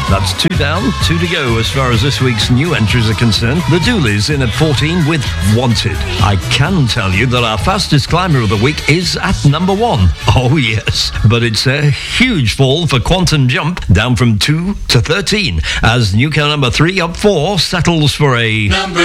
That's 2 down, 2 to go as far as this week's new entries are concerned. The Dooleys in at 14 with Wanted. I can tell you that our fastest climber of the week is at number 1. Oh yes, but it's a huge fall for Quantum Jump, down from 2 to 13, as newcomer number 3 up 4 settles for a...